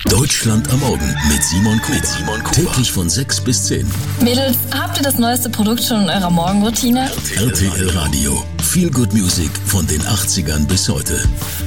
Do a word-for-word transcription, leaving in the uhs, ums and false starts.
Deutschland am Morgen mit Simon Kuba. Mit Simon Kuba. Täglich von sechs bis zehn. Mädels, habt ihr das neueste Produkt schon in eurer Morgenroutine? R T L Radio. Feel Good Music von den achtzigern bis heute.